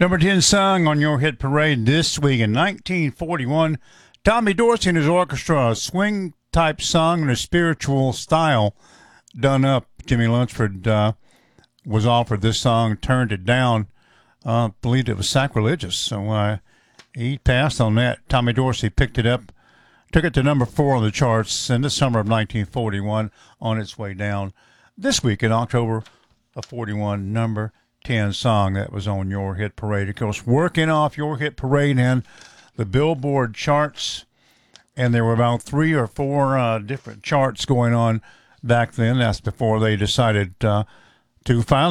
Number 10 song on your hit parade this week in 1941. Tommy Dorsey and his orchestra, a swing-type song in a spiritual style done up. Jimmy Lunceford was offered this song, turned it down, believed it was sacrilegious. So he passed on that. Tommy Dorsey picked it up, took it to number 4 on the charts in the summer of 1941, on its way down this week in October of 41, number 10 song that was on your hit parade. Of course, working off your hit parade and the Billboard charts, and there were about 3 or 4 different charts going on back then. That's before they decided to finally